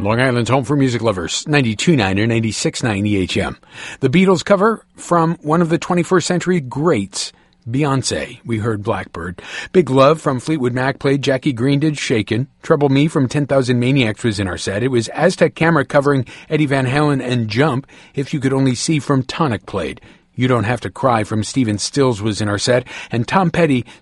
Long Island's home for music lovers, 92.9 or 96.9 EHM. The Beatles cover from one of the 21st century greats, Beyonce. We heard Blackbird. Big Love from Fleetwood Mac played. Jackie Green did Shakin'. Trouble Me from 10,000 Maniacs was in our set. It was Aztec Camera covering Eddie Van Halen and Jump, If You Could Only See from Tonic played. You Don't Have to Cry from Stephen Stills was in our set. And Tom Petty